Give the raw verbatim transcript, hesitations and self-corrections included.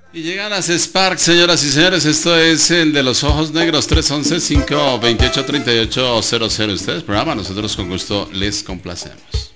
Y llegan las Sparks, señoras y señores. Esto es el de los ojos negros. Tres once, cinco veintiocho, treinta y ocho cero cero. Ustedes programa, nosotros con gusto les complacemos.